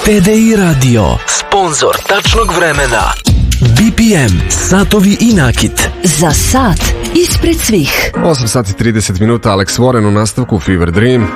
TDI Radio, sponzor tačnog vremena. BPM, satovi i nakit. Za sat ispred svih. 8 sati 30 minuta, Alex Warren u nastavku Fever Dream.